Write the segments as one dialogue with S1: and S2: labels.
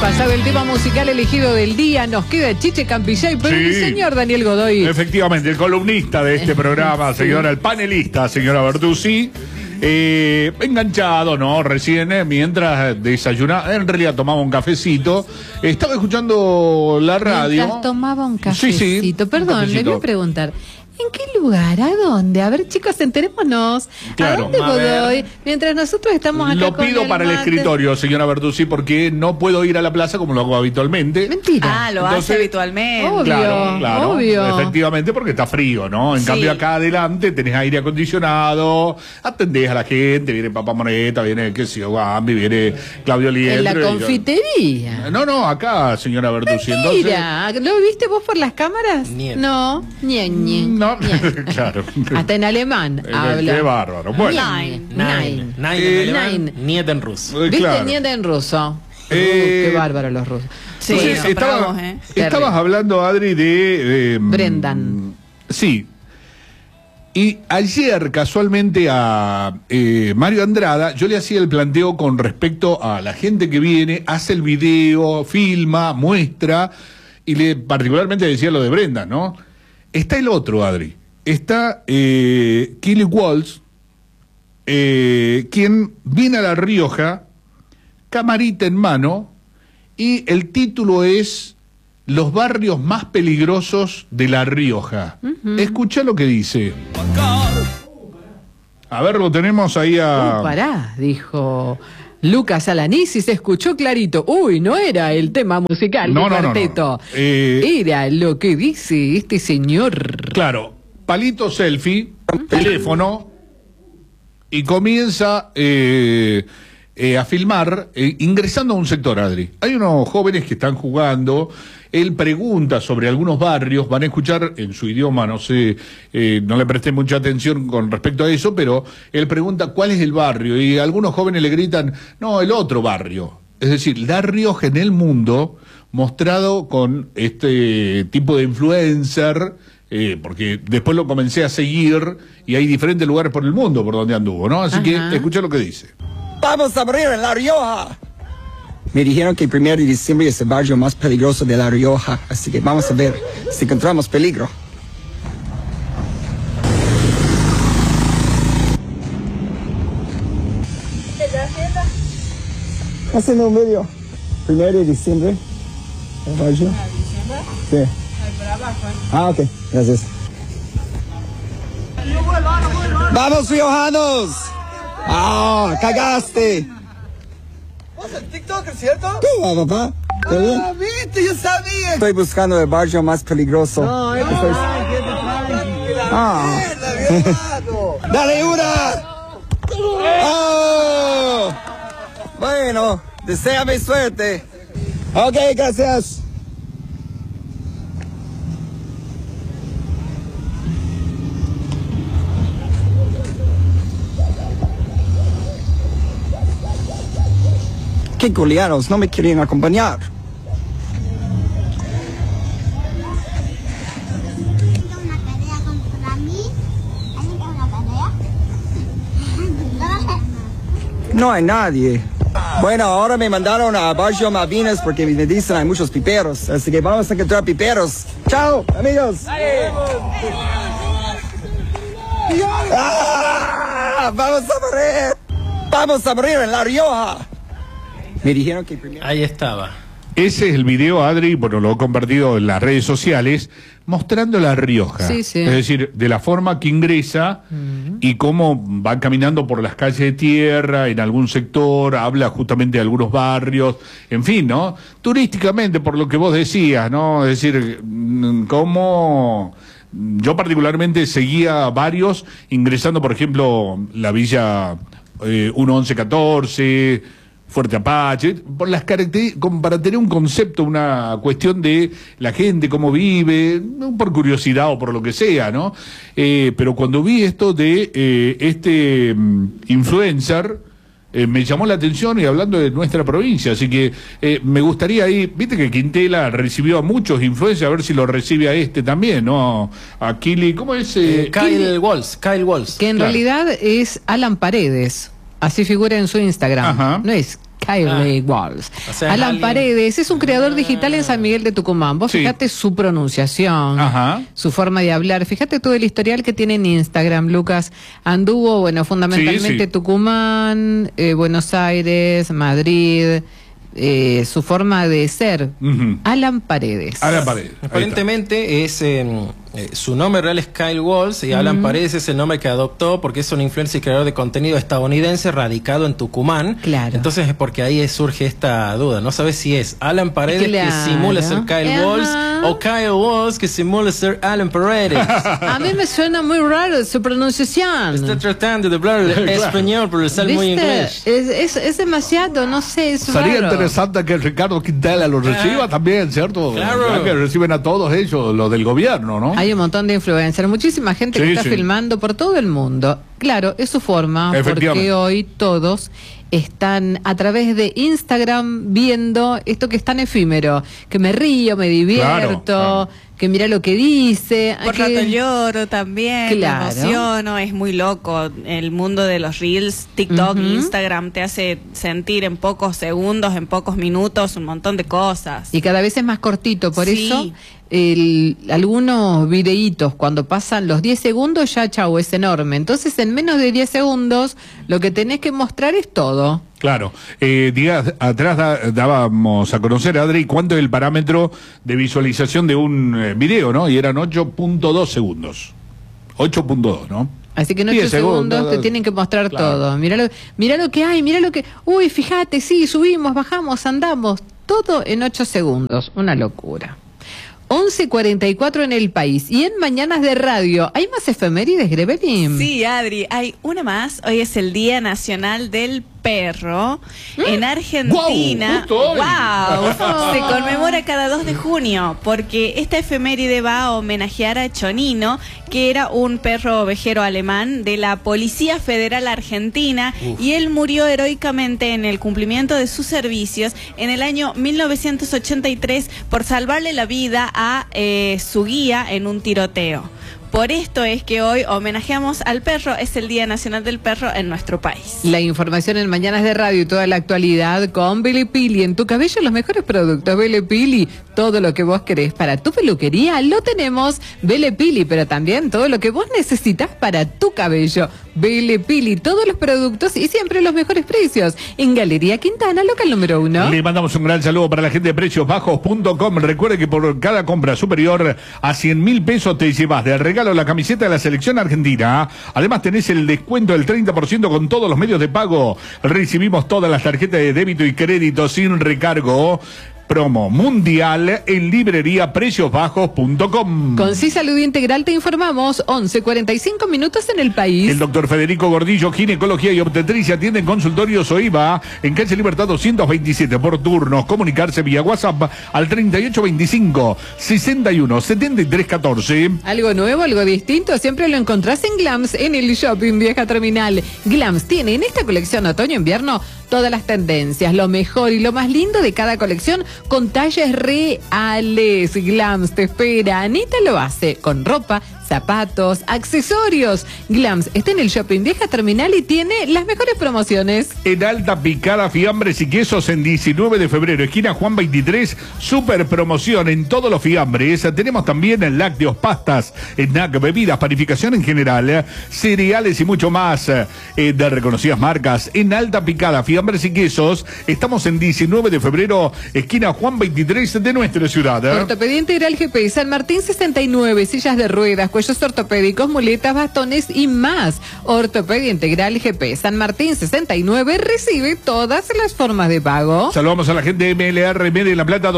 S1: pasado el tema musical elegido del día. Nos queda Chiche Campillay, pero
S2: Sí.
S1: el señor Daniel Godoy.
S2: Efectivamente, el columnista de este programa, señora, el panelista, señora Bertuzzi, enganchado, ¿no? Recién, mientras desayunaba, en realidad tomaba un cafecito, estaba escuchando la radio.
S1: Mientras tomaba un
S2: Sí, sí,
S1: cafecito.
S2: un
S1: Perdón, le
S2: cafecito.
S1: voy a preguntar. ¿En qué lugar? ¿A dónde? A ver, chicos, enterémonos.
S2: Claro.
S1: ¿A dónde
S3: A ver.
S1: Godoy? Mientras nosotros estamos acá
S2: Lo
S1: con
S2: pido para el
S1: mate.
S2: escritorio, señora Bertuzzi, porque no puedo ir a la plaza como lo hago habitualmente.
S1: Mentira.
S3: Lo
S2: Entonces,
S3: hace habitualmente.
S1: Obvio.
S2: Claro,
S1: obvio.
S2: efectivamente, porque está frío, ¿no? En
S3: Sí.
S2: cambio, acá adelante tenés aire acondicionado, atendés a la gente, viene Papá Moneta, viene, qué sé yo, Bambi, viene Claudio
S1: En
S2: Liendro.
S1: la
S2: y yo-
S1: confitería.
S2: No, acá, señora Bertuzzi. Entonces,
S1: Mira, ¿lo viste vos por las cámaras?
S3: Niet.
S1: No, ñe.
S2: no, claro.
S1: Hasta en alemán habla.
S2: Qué bárbaro. Bueno,
S3: Nine
S1: Nine.
S3: en alemán,
S1: Nine.
S3: niet en ruso.
S1: ¿Viste?
S2: claro.
S1: Niet en ruso.
S2: Eh,
S1: Qué bárbaro los rusos.
S3: Sí,
S2: Entonces,
S3: son bravos, ¿eh?
S2: estabas hablando, Adri, de
S1: Brendan.
S2: Sí. Y ayer, casualmente, a Mario Andrada, yo le hacía el planteo con respecto a la gente que viene, hace el video, filma, muestra, y le particularmente decía lo de Brendan, ¿no? Está el otro, Adri. Está Kili Walsh, quien viene a La Rioja, camarita en mano, y el título es Los barrios más peligrosos de La Rioja. Escucha lo que dice. A ver, lo tenemos ahí a...
S1: Pará, dijo Lucas Alanís y se escuchó clarito. Uy, no era el tema musical
S2: No,
S1: del
S2: no, no,
S1: cuarteto.
S2: no.
S1: Era lo que dice este señor.
S2: Claro, palito selfie, teléfono, y comienza a filmar, ingresando a un sector, Adri. Hay unos jóvenes que están jugando, él pregunta sobre algunos barrios, van a escuchar en su idioma, no sé, no le presté mucha atención con respecto a eso, pero él pregunta cuál es el barrio, y algunos jóvenes le gritan, no, el otro barrio. Es decir, La Rioja en el mundo, mostrado con este tipo de influencer, porque después lo comencé a seguir y hay diferentes lugares por el mundo por donde anduvo, ¿no? Así que escucha lo que dice.
S4: Vamos a morir en La Rioja. Me dijeron que el 1 de diciembre es el barrio más peligroso de La Rioja, así que vamos a ver si encontramos peligro. Haciendo un video. 1 de diciembre. ¿El barrio? Sí. Ah, ok. Gracias. ¡Vamos, riojanos! ¡Ah, cagaste!
S5: ¿Vos el TikToker, cierto?
S4: ¿Cómo, papá? ¿Todo bien?
S5: Ah, viste, yo sabía.
S4: Estoy buscando el barrio más peligroso. Ah. ¡Dale una! ¡Oh! Bueno, deséame suerte. Ok, gracias. ¿Qué culianos? No me quieren acompañar.
S6: Una tarea contra mí. ¿Alguien quiere una tarea?
S4: No hay nadie. Bueno, ahora me mandaron a Barrio Malvinas porque me dicen hay muchos piperos. Así que vamos a encontrar piperos. ¡Chao, amigos! ¡Ah! ¡Vamos a morir! ¡Vamos a morir en La Rioja! Me dijeron que primero...
S3: Ahí estaba.
S2: Ese es el video, Adri, bueno, lo he compartido en las redes sociales, mostrando La Rioja.
S1: Sí, sí.
S2: Es decir, de la forma que ingresa y cómo va caminando por las calles de tierra, en algún sector, habla justamente de algunos barrios, en fin, ¿no? Turísticamente, por lo que vos decías, ¿no? Es decir, cómo... Yo particularmente seguía varios ingresando, por ejemplo, la villa 1114... Fuerte Apache, por las características, para tener un concepto, una cuestión de la gente, cómo vive, no por curiosidad o por lo que sea, ¿no? Pero cuando vi esto de este influencer, me llamó la atención y hablando de nuestra provincia, así que me gustaría ahí, viste que Quintela recibió a muchos influencers, a ver si lo recibe a este también, ¿no? A Kili, ¿cómo es?
S3: Kyle Walsh.
S1: Que en
S2: Claro.
S1: realidad es Alan Paredes. Así figura en su Instagram.
S2: Ajá.
S1: No es Kyle Walls.
S3: O sea,
S1: Alan
S3: alguien-
S1: Paredes es un creador digital en San Miguel de Tucumán. Vos
S2: Sí.
S1: fíjate su pronunciación,
S2: Ajá.
S1: su forma de hablar. Fíjate todo el historial que tiene en Instagram, Lucas. Anduvo, bueno, fundamentalmente
S2: Sí.
S1: Tucumán, Buenos Aires, Madrid. Su forma de ser.
S2: Ujú.
S1: Alan Paredes.
S2: Alan Paredes. Ahí está.
S3: Aparentemente es su nombre real es Kyle Walls y Alan Paredes es el nombre que adoptó porque es un influencer y creador de contenido estadounidense radicado en Tucumán.
S1: Claro.
S3: Entonces es porque ahí surge esta duda. No sabes si es Alan Paredes
S1: Claro.
S3: que simula ser Kyle
S1: Ajá.
S3: Walls o Kyle Walls que simula ser Alan Paredes.
S1: A mí me suena muy raro su pronunciación.
S3: Está tratando de hablar español pero sale muy
S1: ¿Viste?
S3: inglés.
S1: Es demasiado, no sé, es
S2: Sería
S1: raro.
S2: interesante que Ricardo Quintela lo reciba también, ¿cierto?
S3: Claro.
S2: Ya que reciben a todos ellos, los del gobierno, ¿no?
S1: Hay un montón de influencers, muchísima gente que
S2: Sí,
S1: está
S2: sí.
S1: filmando por todo el mundo. Claro, es su forma, porque
S2: Efectivamente.
S1: hoy todos están a través de Instagram viendo esto que es tan efímero, que me río, me divierto,
S2: Claro.
S1: que mira lo que dice.
S7: Por
S1: que-
S7: rato lloro también,
S1: Claro.
S7: me emociono, es muy loco. El mundo de los reels, TikTok,
S1: Ujú.
S7: Instagram te hace sentir en pocos segundos, en pocos minutos, un montón de cosas.
S1: Y cada vez es más cortito, por
S7: Sí.
S1: eso algunos videitos cuando pasan los 10 segundos ya chau, es enorme. Entonces en menos de 10 segundos lo que tenés que mostrar es todo.
S2: Claro. Días atrás dábamos a conocer, Adri, cuánto es el parámetro de visualización de un video, ¿no? Y eran 8.2 segundos. 8.2, ¿no?
S1: Así que en
S2: 10
S1: 8 segundos te tienen que mostrar todo. Mirá lo que hay, mirá lo que... Uy, fíjate, sí, subimos, bajamos, andamos. Todo en 8 segundos. Una locura. 11:44 en el país. Y en Mañanas de Radio, ¿hay más efemérides, Grevelim?
S7: Sí, Adri, hay una más. Hoy es el Día Nacional del Perro. En Argentina,
S2: ¡Guau! Justo hoy.
S7: ¡Wow! Se conmemora cada 2 de junio, porque esta efeméride va a homenajear a Chonino, que era un perro ovejero alemán de la Policía Federal Argentina, y él murió heroicamente en el cumplimiento de sus servicios en el año 1983 por salvarle la vida a su guía en un tiroteo. Por esto es que hoy homenajeamos al perro, es el Día Nacional del Perro en nuestro país.
S1: La información en Mañanas de Radio y toda la actualidad con Belle Pili. En tu cabello los mejores productos. Belle Pili, todo lo que vos querés para tu peluquería lo tenemos. Belle Pili, pero también todo lo que vos necesitas para tu cabello. Belle Pili, todos los productos y siempre los mejores precios. En Galería Quintana, local número 1.
S2: Le mandamos un gran saludo para la gente de preciosbajos.com. Recuerde que por cada compra superior a 100.000 pesos te llevas de regalo la camiseta de la selección argentina. Además tenés el descuento del 30% con todos los medios de pago. Recibimos todas las tarjetas de débito y crédito sin recargo. Promo mundial en libreriapreciosbajos.com.
S1: Con Sí Salud Integral te informamos. 11:45 minutos en el país.
S2: El doctor Federico Gordillo, ginecología y obstetricia, atiende en consultorios OIVA en calle Libertad 227 por turnos. Comunicarse vía WhatsApp al 3825 61 73 14.
S1: Algo nuevo, algo distinto, siempre lo encontrás en Glams, en el Shopping Vieja Terminal. Glams tiene en esta colección otoño-invierno todas las tendencias, lo mejor y lo más lindo de cada colección con talles reales. Glams te espera, Anita lo hace con ropa, zapatos, accesorios. Glams está en el Shopping Vieja Terminal y tiene las mejores promociones.
S2: En Alta Picada, fiambres y quesos en 19 de febrero, esquina Juan 23, super promoción en todos los fiambres. Tenemos también en lácteos, pastas, snack, bebidas, panificación en general, cereales y mucho más de reconocidas marcas. En Alta Picada, fiambres y quesos, estamos en 19 de febrero, esquina Juan 23 de nuestra ciudad.
S1: Ortopedia Integral GP, San Martín 69, sillas de ruedas, cuellos ortopédicos, muletas, bastones y más. Ortopedia Integral GP, San Martín 69, recibe todas las formas de pago.
S2: Saludamos a la gente de MLR Media en La Plata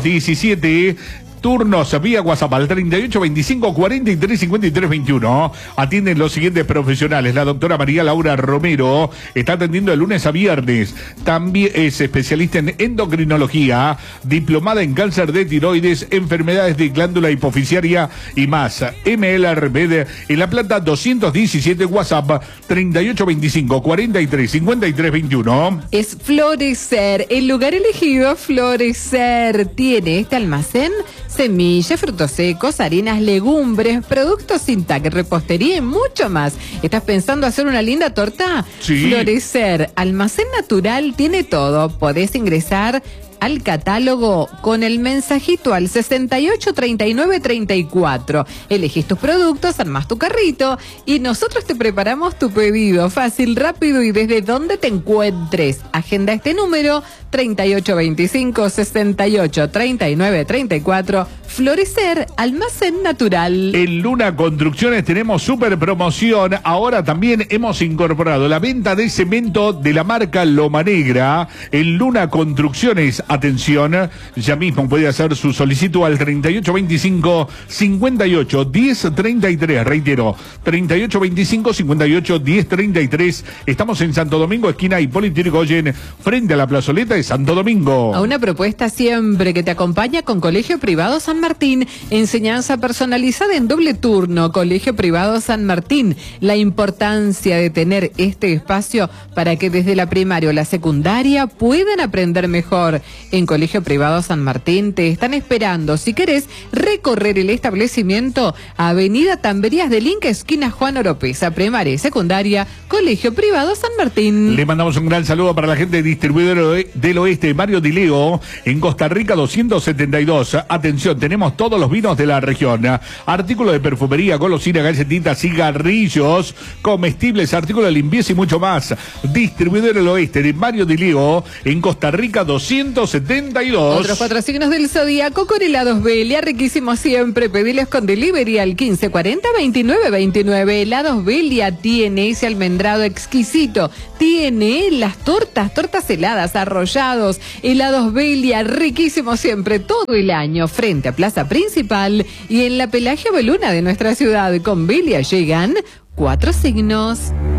S2: 217. Turnos vía WhatsApp al 38 25 43 53 21. Atienden los siguientes profesionales. La doctora María Laura Romero está atendiendo de lunes a viernes. También es especialista en endocrinología, diplomada en cáncer de tiroides, enfermedades de glándula hipoficiaria y más. MLR Med en La Plata 217, WhatsApp 38 25 43 53 21.
S1: Es Florecer, el lugar elegido. Florecer tiene este almacén semillas, frutos secos, harinas, legumbres, productos Sintac, repostería y mucho más. ¿Estás pensando hacer una linda torta?
S2: Sí.
S1: Florecer, almacén natural, tiene todo. Podés ingresar al catálogo con el mensajito al 683934. Elegís tus productos, armás tu carrito y nosotros te preparamos tu pedido fácil, rápido y desde donde te encuentres. Agenda este número 3825-683934. Florecer, almacén natural.
S2: En Luna Construcciones tenemos super promoción. Ahora también hemos incorporado la venta de cemento de la marca Loma Negra. En Luna Construcciones, atención, ya mismo puede hacer su solicitud al 3825-581033. Reitero, 3825-581033. Estamos en Santo Domingo, esquina Hipólito Yrigoyen, frente a la plazoleta de Santo Domingo.
S1: A una propuesta siempre que te acompaña con Colegio Privado San Martín. Enseñanza personalizada en doble turno. Colegio Privado San Martín. La importancia de tener este espacio para que desde la primaria o la secundaria puedan aprender mejor. En Colegio Privado San Martín te están esperando. Si querés recorrer el establecimiento, Avenida Tamberías del Inca, esquina Juan Oropesa, primaria y secundaria, Colegio Privado San Martín.
S2: Le mandamos un gran saludo para la gente de Distribuidor del Oeste, Mario Dileo, en Costa Rica 272. Atención, tenemos todos los vinos de la región. Artículos de perfumería, golosinas, galletitas, cigarrillos, comestibles, artículos de limpieza y mucho más. Distribuidor del Oeste de Mario Dileo, en Costa Rica 272.
S1: Otros 4 signos del zodíaco con helados Belia, riquísimos siempre. Pediles con delivery al 1540-2929. Helados Belia tiene ese almendrado exquisito. Tiene las tortas heladas, arrollados. Helados Belia, riquísimos siempre, todo el año, frente a Plaza Principal y en la Pelagio Beluna de nuestra ciudad. Con Belia llegan 4 signos.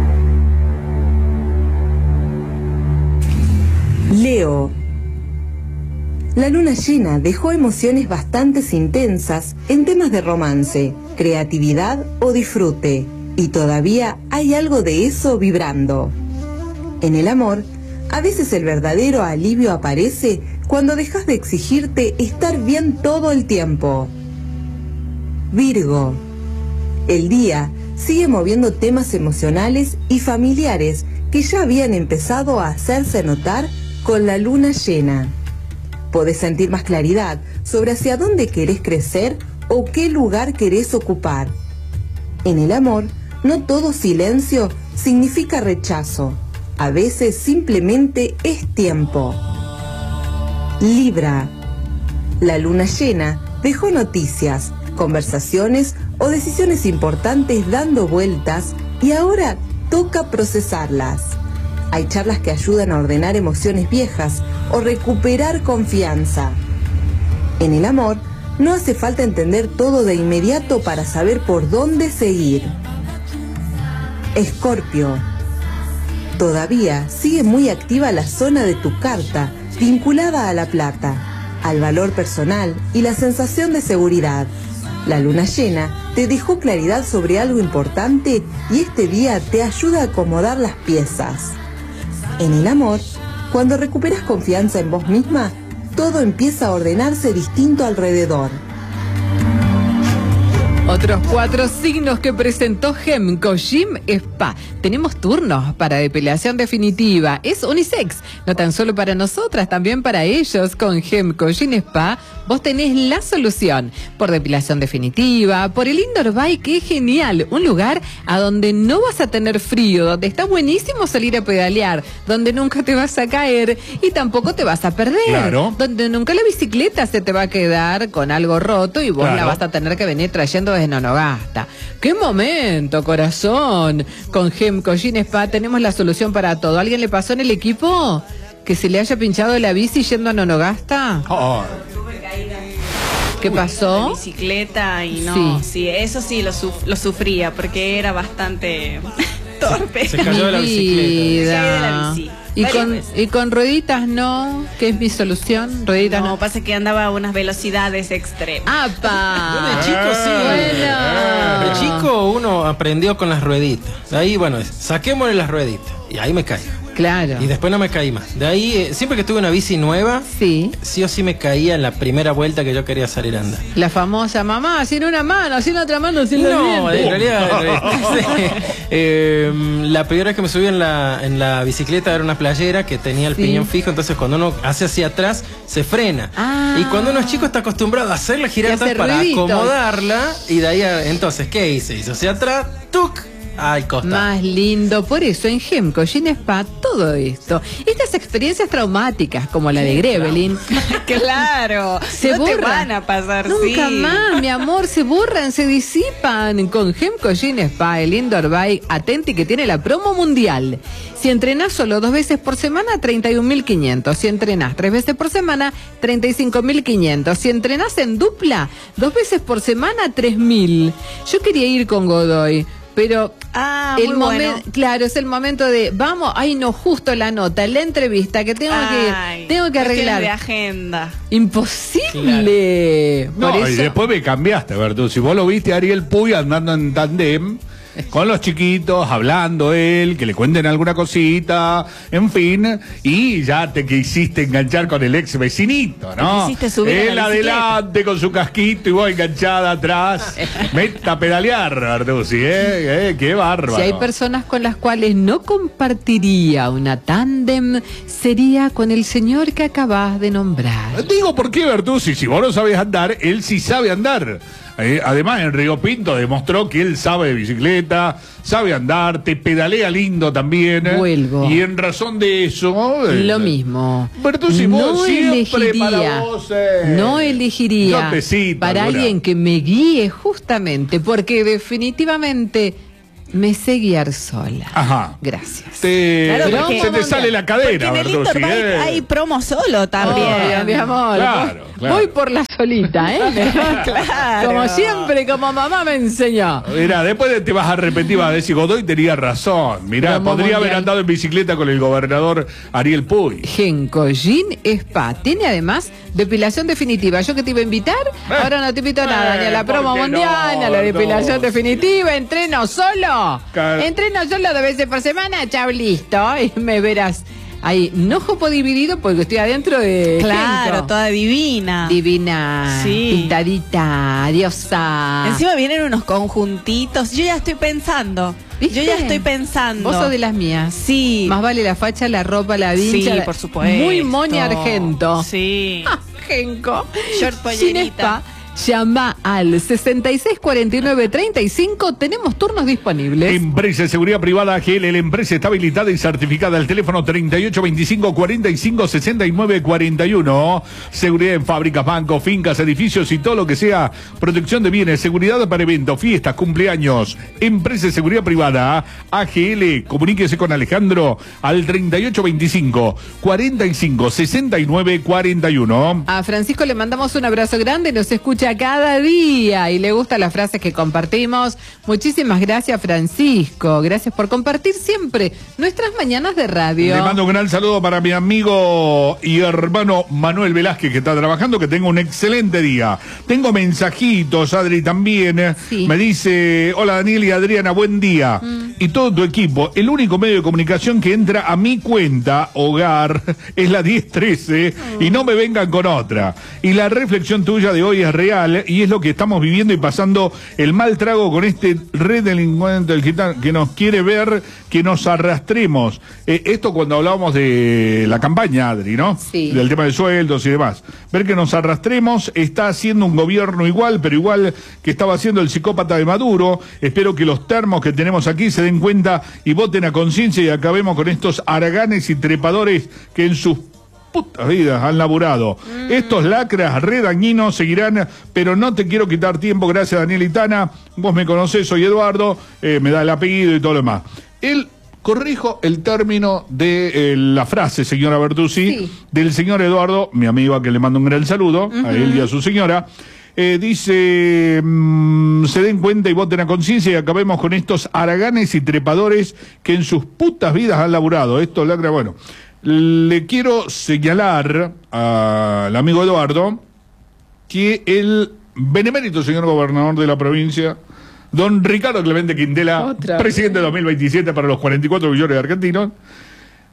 S8: Leo. La luna llena dejó emociones bastante intensas en temas de romance, creatividad o disfrute, y todavía hay algo de eso vibrando. En el amor, a veces el verdadero alivio aparece cuando dejas de exigirte estar bien todo el tiempo. Virgo. El día sigue moviendo temas emocionales y familiares que ya habían empezado a hacerse notar con la luna llena. Podés sentir más claridad sobre hacia dónde querés crecer o qué lugar querés ocupar. En el amor, no todo silencio significa rechazo. A veces simplemente es tiempo. Libra. La luna llena dejó noticias, conversaciones o decisiones importantes dando vueltas y ahora toca procesarlas. Hay charlas que ayudan a ordenar emociones viejas o recuperar confianza. En el amor, no hace falta entender todo de inmediato para saber por dónde seguir. Escorpio. Todavía sigue muy activa la zona de tu carta vinculada a la plata, al valor personal y la sensación de seguridad. La luna llena te dejó claridad sobre algo importante y este día te ayuda a acomodar las piezas. En el amor, cuando recuperas confianza en vos misma, todo empieza a ordenarse distinto alrededor.
S1: Otros 4 signos que presentó Hemco Gym Spa. Tenemos turnos para depilación definitiva. Es unisex, no tan solo para nosotras, también para ellos. Con Hemco Gym Spa vos tenés la solución. Por depilación definitiva, por el indoor bike, que es genial. Un lugar a donde no vas a tener frío, donde está buenísimo salir a pedalear, donde nunca te vas a caer y tampoco te vas a perder.
S2: Claro.
S1: Donde nunca la bicicleta se te va a quedar con algo roto y vos
S2: Claro.
S1: la vas a tener que venir trayendo desde Nonogasta. ¡Qué momento, corazón! Con Hemco Gym Spa tenemos la solución para todo. ¿Alguien le pasó en el equipo que se le haya pinchado la bici yendo a Nonogasta?
S2: Oh.
S1: ¿Qué pasó?
S7: Bicicleta y no, sí, eso sí lo sufría porque era bastante torpe.
S3: Se cayó de la
S1: Mi
S3: bicicleta.
S7: Se cayó de la
S1: vida.
S7: bici.
S1: Y con rueditas no, ¿qué es mi solución? Rueditas
S7: No,
S1: no.
S7: pasa que andaba a unas velocidades extremas.
S1: ¡Apa!
S3: De chico sí.
S1: Bueno.
S3: De chico uno aprendió con las rueditas. Ahí, bueno, saquémosle las rueditas. Y ahí me caigo.
S1: Claro.
S3: Y después no me caí más. De ahí, siempre que tuve una bici nueva,
S1: Sí.
S3: sí o sí me caía en la primera vuelta que yo quería salir a andar.
S1: La famosa mamá, sin una mano, sin otra mano, sin los
S3: No,
S1: dientes.
S3: en realidad, la primera vez que me subí en la bicicleta era una playera que tenía el
S1: Sí.
S3: piñón fijo, entonces cuando uno hace hacia atrás, se frena.
S1: Ah.
S3: Y cuando uno es chico está acostumbrado a hacerla girar
S1: Y hacer
S3: atrás para
S1: ruiditos.
S3: acomodarla, y de ahí, entonces, ¿qué hice? Hice hacia atrás, ¡tuc! Al costado.
S1: Más lindo, por eso en Gemco Gin Spa todo esto. Estas experiencias traumáticas como la de Grevelin
S7: Claro,
S1: se
S7: no te
S1: borran.
S7: van a pasar,
S1: Nunca
S7: sí.
S1: más, mi amor, se borran, se disipan. Con Gemco Gin Spa, el indoor bike, atenti que tiene la promo mundial. Si entrenás solo 2 veces por semana, 31.500. Si entrenás 3 veces por semana, 35.500. Si entrenás en dupla, 2 veces por semana, 3.000. Yo quería ir con Godoy, pero
S7: Muy
S1: el
S7: bueno.
S1: momento, claro, es el momento de, vamos, ay no, justo la nota, la entrevista que tengo
S7: Ay,
S1: que
S7: cuestiones
S1: arreglar.
S7: de agenda.
S1: Imposible.
S2: No,
S1: Por
S2: y
S1: eso,
S2: después me cambiaste, Bertu. Si vos lo viste a Ariel Puy andando en tandem con los chiquitos, hablando él, que le cuenten alguna cosita, en fin, y ya te quisiste enganchar con el ex vecinito, ¿no?
S7: Te quisiste subir a
S2: Él
S7: la bicicleta.
S2: adelante con su casquito y vos enganchada atrás. Meta a pedalear, Bertu, sí, qué bárbaro.
S1: si hay personas con las cuales no compartiría una tándem, sería con el señor que acabas de nombrar.
S2: Digo, ¿por qué, Bertuzzi? Si vos no sabés andar, él sí sabe andar. Además, en Río Pinto demostró que él sabe de bicicleta, sabe andar, te pedalea lindo también.
S1: Vuelvo.
S2: Y en razón de eso...
S1: Lo mismo.
S2: Bertuzzi, vos siempre para vos...
S1: no elegiría
S2: notecita
S1: para
S2: alguna.
S1: alguien que me guíe justamente, porque definitivamente me sé guiar sola.
S2: Ajá.
S1: Gracias.
S7: Claro, porque-
S2: se te sale la cadera,
S7: Porque en el
S2: Bertuzzi.
S7: indoor bike hay promo solo también.
S1: Obvio, mi amor.
S2: Claro,
S1: voy,
S2: claro.
S1: voy por la solita, ¿eh?
S7: Claro.
S1: Como siempre, como mamá me enseñó.
S2: Mirá, después te vas a arrepentir, vas a decir, Godoy tenía razón. Mirá,
S1: Promo
S2: podría haber
S1: mundial.
S2: andado en bicicleta con el gobernador Ariel Puy.
S1: Genco Gin Spa tiene además depilación definitiva. Yo que te iba a invitar, ahora no te invito a nada, ni a la
S2: ¿por
S1: promo
S2: qué
S1: mundial,
S2: no,
S1: ni a la depilación
S2: no?
S1: definitiva. Entreno solo.
S2: Claro.
S1: Entreno solo 2 veces por semana, chao, listo. Y me verás ahí, no jopo dividido porque estoy adentro de
S7: Claro,
S1: Genco.
S7: toda divina.
S1: Divina,
S7: Sí.
S1: pintadita, diosa.
S7: Encima vienen unos conjuntitos. Yo ya estoy pensando.
S1: ¿Viste?
S7: Yo ya estoy pensando.
S1: Vos sos de las mías.
S7: Sí.
S1: Más vale la facha, la ropa, la vincha.
S7: Sí, por supuesto.
S1: Muy moña argento.
S7: Sí.
S1: Ah, Genco.
S7: Short
S1: Sin
S7: pollerita.
S1: Spa, llama al 664935. Tenemos turnos disponibles.
S2: Empresa de Seguridad Privada AGL, la empresa está habilitada y certificada. El teléfono 3825-4569-41. Seguridad en fábricas, bancos, fincas, edificios y todo lo que sea protección de bienes. Seguridad para eventos, fiestas, cumpleaños. Empresa de Seguridad Privada AGL. Comuníquese con Alejandro al 3825-4569-41.
S1: A Francisco le mandamos un abrazo grande, nos escucha cada día y le gustan las frases que compartimos. Muchísimas gracias, Francisco. Gracias por compartir siempre nuestras mañanas de radio.
S2: Le mando un gran saludo para mi amigo y hermano Manuel Velázquez, que está trabajando, que tenga un excelente día. Tengo mensajitos, Adri, también.
S1: Sí.
S2: Me dice, hola Daniel y Adriana, buen día. Y todo tu equipo, el único medio de comunicación que entra a mi cuenta, hogar, es la 1013, y no me vengan con otra. Y la reflexión tuya de hoy es real, y es lo que estamos viviendo y pasando el mal trago con este red delincuente del gitano que nos quiere ver que nos arrastremos. Esto cuando hablábamos de la campaña, Adri, ¿no?
S1: Sí.
S2: Del tema de sueldos y demás. Ver que nos arrastremos, está haciendo un gobierno igual, pero igual que estaba haciendo el psicópata de Maduro. Espero que los termos que tenemos aquí se den cuenta y voten a conciencia y acabemos con estos haraganes y trepadores que en sus putas vidas han laburado. Estos lacras re dañinos seguirán, pero no te quiero quitar tiempo. Gracias, Daniel Itana. Vos me conocés, soy Eduardo, me da el apellido y todo lo demás. Él, corrijo el término de la frase, señora Bertuzzi,
S1: Sí.
S2: del señor Eduardo, mi amigo a que le mando un gran saludo, a él y a su señora. Dice, se den cuenta y voten a conciencia y acabemos con estos haraganes y trepadores que en sus putas vidas han laburado. Esto lacra, bueno. Le quiero señalar al amigo Eduardo que el benemérito señor gobernador de la provincia, don Ricardo Clemente Quintela,
S1: Otra
S2: presidente de 2027 para los 44 millones de argentinos,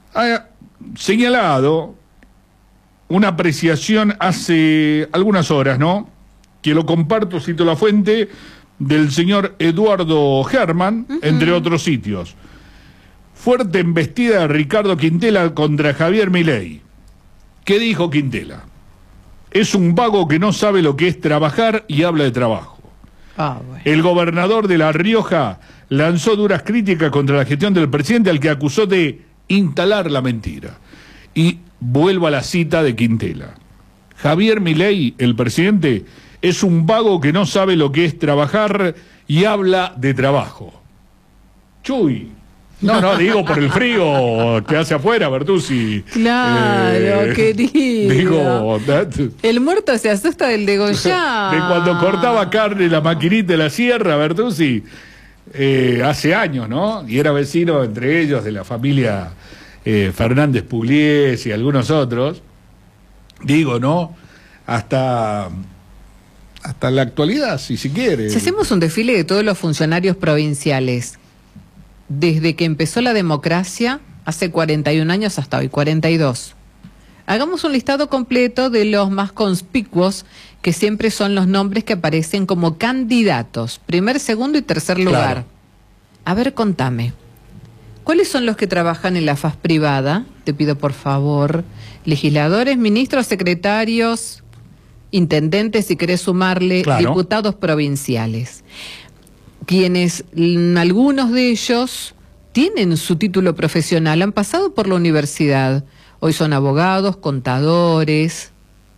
S2: ha señalado una apreciación hace algunas horas, ¿no? Que lo comparto, cito la fuente, del señor Eduardo Herman, entre otros sitios. Fuerte embestida de Ricardo Quintela contra Javier Milei. ¿Qué dijo Quintela? Es un vago que no sabe lo que es trabajar y habla de trabajo.
S1: Bueno.
S2: El gobernador de La Rioja lanzó duras críticas contra la gestión del presidente, al que acusó de instalar la mentira. Y vuelvo a la cita de Quintela. Javier Milei, el presidente, es un vago que no sabe lo que es trabajar y habla de trabajo. Chuy. No, digo por el frío que hace afuera, Bertuzzi.
S1: Claro, querido.
S2: Digo,
S1: El muerto se asusta del degollado.
S2: de cuando cortaba carne la maquinita de la sierra, Bertuzzi, hace años, ¿no? Y era vecino entre ellos de la familia Fernández Pugliese y algunos otros. Digo, ¿no? Hasta la actualidad, si quiere.
S1: Si hacemos un desfile de todos los funcionarios provinciales, desde que empezó la democracia, hace 41 años hasta hoy, 42. Hagamos un listado completo de los más conspicuos, que siempre son los nombres que aparecen como candidatos, primer, segundo y tercer lugar.
S2: Claro.
S1: A ver, contame. ¿Cuáles son los que trabajan en la faz privada? Te pido por favor. Legisladores, ministros, secretarios, intendentes, si querés sumarle,
S2: Claro.
S1: diputados provinciales. Quienes, algunos de ellos, tienen su título profesional, han pasado por la universidad. Hoy son abogados, contadores,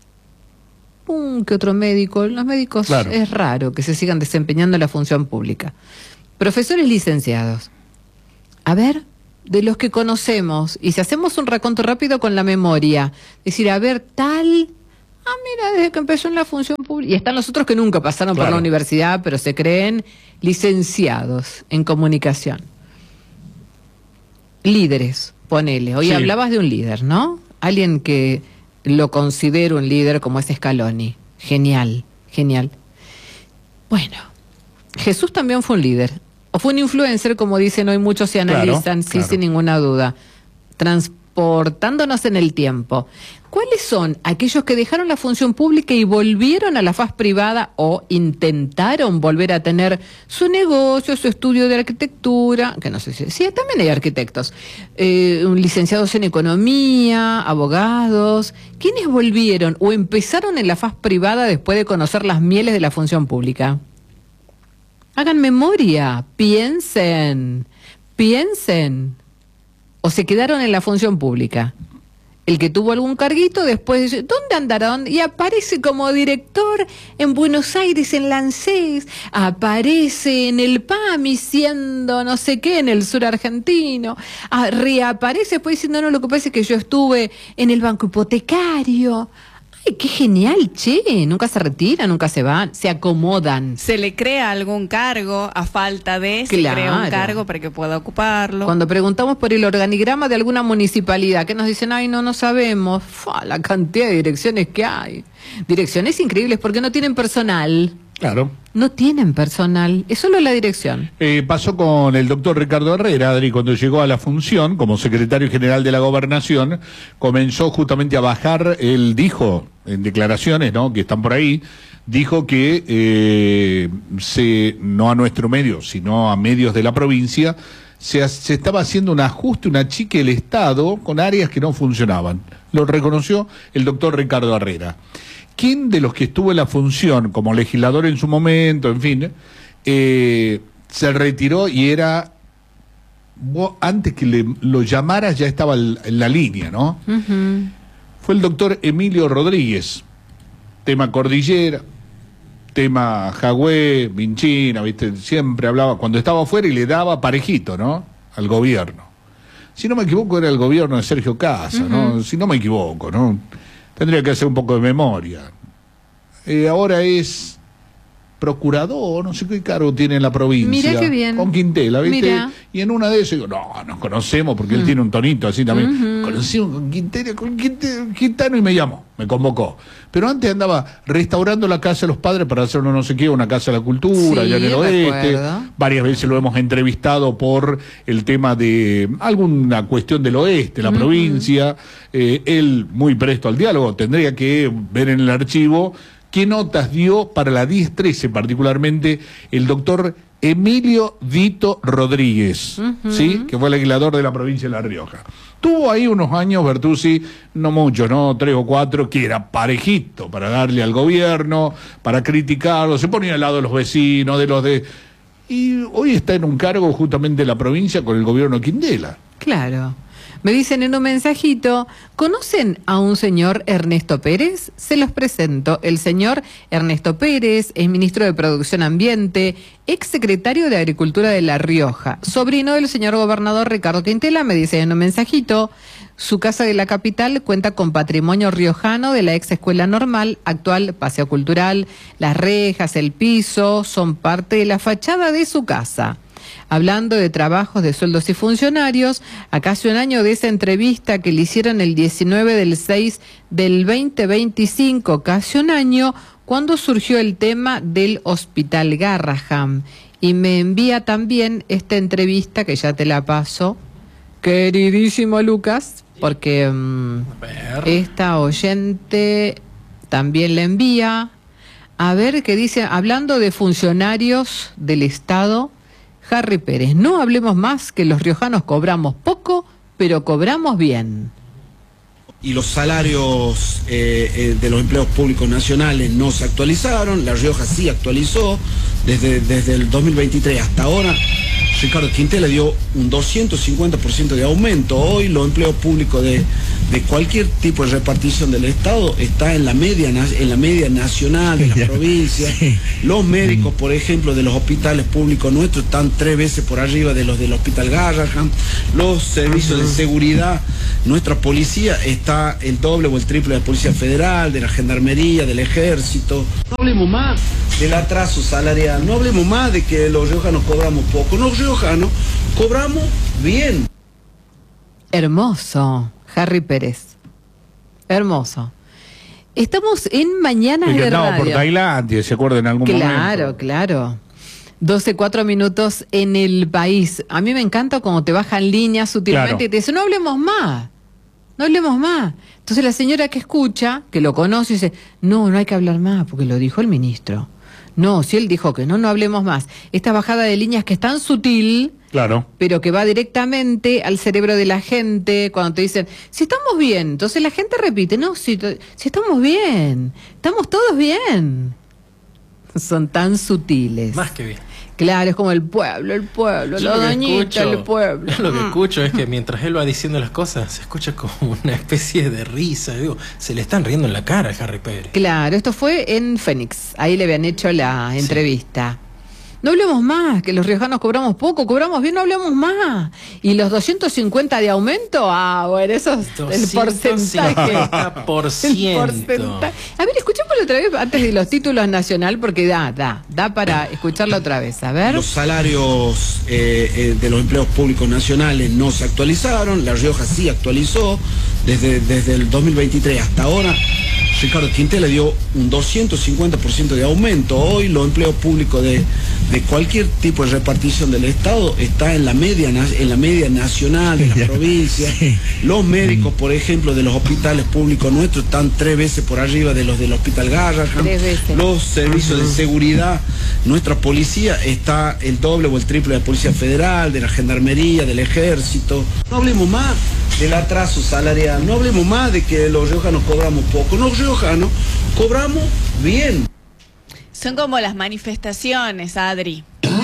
S1: que otro médico. Los médicos
S2: Claro.
S1: es raro que se sigan desempeñando en la función pública. Profesores licenciados. A ver, de los que conocemos, y si hacemos un raconto rápido con la memoria, decir, a ver, tal... mira, desde que empezó en la función pública. Y están los otros que nunca pasaron por
S2: Claro.
S1: la universidad, pero se creen licenciados en comunicación. Líderes, ponele. Hoy
S2: Sí.
S1: hablabas de un líder, ¿no? Alguien que lo considero un líder como es Scaloni. Genial, genial. Bueno, Jesús también fue un líder. O fue un influencer, como dicen hoy muchos y analizan, sí,
S2: claro.
S1: sin ninguna duda. Transportándonos en el tiempo. ¿Cuáles son aquellos que dejaron la función pública y volvieron a la faz privada o intentaron volver a tener su negocio, su estudio de arquitectura? Que no sé si... Sí, también hay arquitectos. Licenciados en economía, abogados. ¿Quiénes volvieron o empezaron en la faz privada después de conocer las mieles de la función pública? Hagan memoria, piensen. O se quedaron en la función pública. El que tuvo algún carguito después dice, ¿dónde andará? Y aparece como director en Buenos Aires, en la ANSES, aparece en el PAMI siendo no sé qué en el sur argentino, reaparece después diciendo, no, lo que pasa es que yo estuve en el banco hipotecario. ¡Ay, qué genial, che! Nunca se retiran, nunca se van, se acomodan.
S7: Se le crea algún cargo a falta de, se crea un
S1: Claro.
S7: cargo para que pueda ocuparlo.
S1: Cuando preguntamos por el organigrama de alguna municipalidad, que nos dicen, ay, no sabemos, la cantidad de direcciones que hay. Direcciones increíbles porque no tienen personal.
S2: Claro.
S1: No tienen personal, es solo la dirección.
S2: Pasó con el doctor Ricardo Herrera, Adri, cuando llegó a la función como secretario general de la Gobernación, comenzó justamente a bajar, él dijo en declaraciones, ¿no?, que están por ahí, dijo que no a nuestro medio, sino a medios de la provincia, se estaba haciendo un ajuste, un achique del Estado con áreas que no funcionaban. Lo reconoció el doctor Ricardo Herrera. ¿Quién de los que estuvo en la función como legislador en su momento, en fin, se retiró y era, vos, antes que lo llamaras ya estaba en la línea, ¿no?
S1: Uh-huh.
S2: Fue el doctor Emilio Rodríguez, tema cordillera, tema Jagüey, Minchina, ¿viste? Siempre hablaba, cuando estaba afuera y le daba parejito, ¿no?, al gobierno. Si no me equivoco era el gobierno de Sergio Casa, ¿no? Si no me equivoco, ¿no? Tendría que hacer un poco de memoria. Ahora es procurador, no sé qué cargo tiene en la provincia.
S1: Mira qué bien.
S2: Con Quintela, ¿viste?
S1: Mira.
S2: Y en una de esas digo, no, nos conocemos, porque él tiene un tonito así también. Conocimos con Quintana y me llamó, me convocó. Pero antes andaba restaurando la casa de los padres para hacerlo no sé qué, una casa de la cultura,
S1: Sí,
S2: allá en el oeste.
S1: recuerdo.
S2: Varias veces lo hemos entrevistado por el tema de alguna cuestión del oeste, la provincia. Él muy presto al diálogo, tendría que ver en el archivo qué notas dio para la 10-13 particularmente el doctor Emilio Dito Rodríguez, ¿sí? Que fue el legislador de la provincia de La Rioja. Tuvo ahí unos años, Bertuzzi, no muchos, ¿no? 3 o 4, que era parejito para darle al gobierno, para criticarlo, se ponía al lado de los vecinos, de los de... Y hoy está en un cargo justamente de la provincia con el gobierno de Quintela.
S1: Claro. Me dicen en un mensajito, ¿conocen a un señor Ernesto Pérez? Se los presento. El señor Ernesto Pérez es ministro de Producción Ambiente, exsecretario de Agricultura de La Rioja, sobrino del señor gobernador Ricardo Quintela, me dice en un mensajito. Su casa de la capital cuenta con patrimonio riojano de la ex escuela normal, actual Paseo Cultural. Las rejas, el piso, son parte de la fachada de su casa. Hablando de trabajos de sueldos y funcionarios, a casi un año de esa entrevista que le hicieron el 19/6/2025, casi un año, cuando surgió el tema del Hospital Garraham. Y me envía también esta entrevista, que ya te la paso, queridísimo Lucas, porque esta oyente también la envía. A ver qué dice, hablando de funcionarios del Estado, Harry Pérez, no hablemos más que los riojanos cobramos poco, pero cobramos bien.
S9: Y los salarios de los empleos públicos nacionales no se actualizaron, La Rioja sí actualizó, desde el 2023 hasta ahora. Ricardo Quintela dio un 250% de aumento. Hoy los empleos públicos de cualquier tipo de repartición del Estado está en la media nacional de la provincia. Sí. Los médicos, por ejemplo, de los hospitales públicos nuestros están 3 veces por arriba de los del Hospital Garraham. Los servicios de seguridad, nuestra policía está el doble o el triple de la Policía Federal, de la Gendarmería, del Ejército. No hablemos más del atraso salarial, no hablemos más de que los riojanos cobramos poco. Los riojanos cobramos bien.
S1: Hermoso, Harry Pérez. Hermoso. Estamos en Mañanas de Radio.
S2: Por Tailandia, ¿se acuerdan en algún momento?
S1: Claro, claro. 12:04 minutos en el país. A mí me encanta cuando te bajan líneas sutilmente y te dicen, no hablemos más. No hablemos más. Entonces la señora que escucha, que lo conoce, dice, no hay que hablar más, porque lo dijo el ministro. No, si él dijo que no hablemos más. Esta bajada de líneas que es tan sutil,
S2: claro,
S1: pero que va directamente al cerebro de la gente cuando te dicen, si estamos bien, entonces la gente repite, no, si estamos bien, estamos todos bien. Son tan sutiles.
S3: Más que bien.
S1: Claro, es como el pueblo, la doñita, el pueblo.
S3: Yo lo que escucho es que mientras él va diciendo las cosas, se escucha como una especie de risa. Digo, se le están riendo en la cara a Harry Pérez.
S1: Claro, esto fue en Fénix. Ahí le habían hecho la entrevista. No hablemos más, que los riojanos cobramos poco, cobramos bien, no hablemos más. Y los 250 de aumento, bueno, eso es el porcentaje. El porcentaje. A ver, escuchémoslo otra vez antes de los títulos nacional, porque da para escucharlo otra vez. A ver.
S9: Los salarios de los empleos públicos nacionales no se actualizaron, La Rioja sí actualizó, desde el 2023 hasta ahora. Ricardo Quintela dio un 250% de aumento. Hoy los empleos públicos de cualquier tipo de repartición del Estado está en la media nacional de la provincia. Sí. Los médicos, por ejemplo, de los hospitales públicos nuestros están 3 veces por arriba de los del Hospital Garraham. Los servicios de seguridad, nuestra policía está el doble o el triple de la Policía Federal, de la Gendarmería, del Ejército. No hablemos más del atraso salarial, no hablemos más de que los riojanos cobramos poco. Los riojanos cobramos bien.
S7: Son como las manifestaciones, Adri.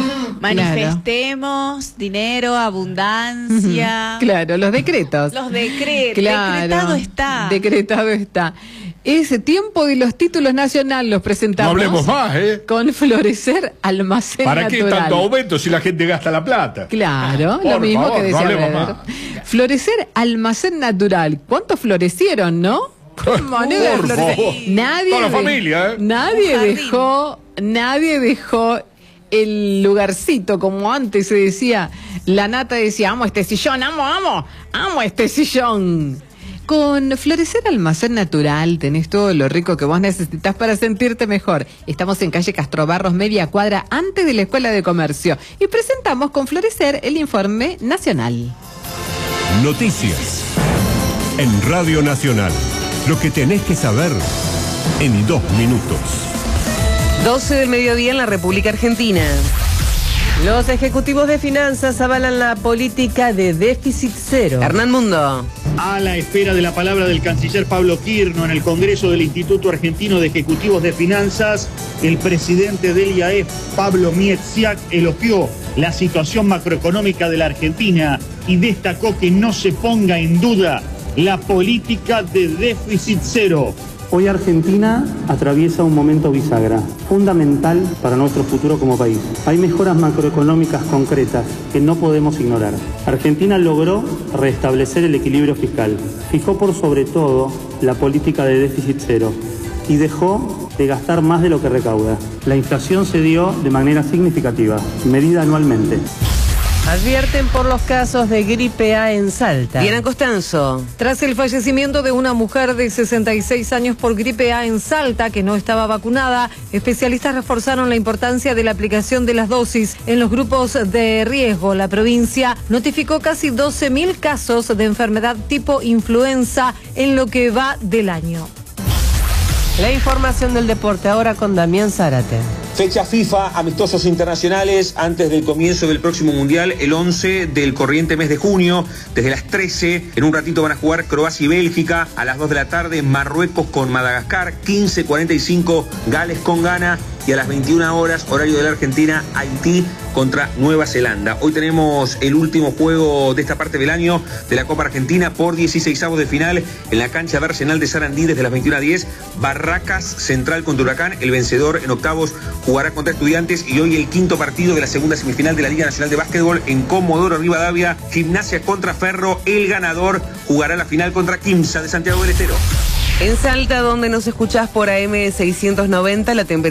S7: Manifestemos dinero, abundancia.
S1: Claro, los decretos.
S7: Los decretos.
S1: Claro, decretado está. Ese tiempo de los títulos nacionales los presentamos.
S2: No hablemos más,
S1: con Florecer Almacén
S2: ¿Para
S1: Natural.
S2: qué tanto aumento si la gente gasta la plata?
S1: Claro, lo mismo
S2: favor,
S1: que decía.
S2: No hablemos más.
S1: Florecer Almacén Natural. ¿Cuántos florecieron, no?
S2: Por favor.
S1: Nadie,
S2: toda la familia,
S1: nadie dejó nadie dejó el lugarcito, como antes se decía. La nata decía, amo este sillón, amo este sillón. Con Florecer Almacén Natural tenés todo lo rico que vos necesitas para sentirte mejor. Estamos en calle Castrobarros, media cuadra antes de la Escuela de Comercio. Y presentamos con Florecer el informe nacional.
S10: Noticias en Radio Nacional. Lo que tenés que saber en 2 minutos.
S11: 12 del mediodía en la República Argentina. Los ejecutivos de finanzas avalan la política de déficit cero. Hernán Mundo.
S12: A la espera de la palabra del canciller Pablo Quirno en el Congreso del Instituto Argentino de Ejecutivos de Finanzas, el presidente del IAEF, Pablo Miedziak, elogió la situación macroeconómica de la Argentina y destacó que no se ponga en duda la política de déficit cero.
S13: Hoy Argentina atraviesa un momento bisagra, fundamental para nuestro futuro como país. Hay mejoras macroeconómicas concretas que no podemos ignorar. Argentina logró restablecer el equilibrio fiscal, fijó por sobre todo la política de déficit cero y dejó de gastar más de lo que recauda. La inflación se dio de manera significativa, medida anualmente.
S11: Advierten por los casos de gripe A en Salta. Diana Costanzo. Tras el fallecimiento de una mujer de 66 años por gripe A en Salta, que no estaba vacunada, especialistas reforzaron la importancia de la aplicación de las dosis en los grupos de riesgo. La provincia notificó casi 12.000 casos de enfermedad tipo influenza en lo que va del año. La información del deporte ahora con Damián Zárate.
S14: Fecha FIFA, amistosos internacionales antes del comienzo del próximo Mundial, el 11 del corriente mes de junio, desde las 13, en un ratito van a jugar Croacia y Bélgica, a las 2 de la tarde Marruecos con Madagascar, 15:45 Gales con Ghana y a las 21 horas, horario de la Argentina, Haití contra Nueva Zelanda. Hoy tenemos el último juego de esta parte del año de la Copa Argentina por 16avos de final en la cancha de Arsenal de Sarandí desde las 21:10, Barracas Central contra Huracán, el vencedor en octavos jugará contra Estudiantes y hoy el quinto partido de la segunda semifinal de la Liga Nacional de Básquetbol en Comodoro Rivadavia, Gimnasia contra Ferro, el ganador jugará la final contra Quimsa de Santiago del Estero.
S11: En Salta, donde nos escuchás por AM 690, la temperatura